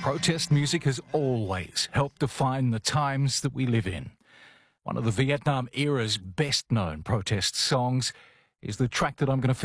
Protest music has always helped define the times that we live in. One of the Vietnam era's best-known protest songs is the track that I'm going to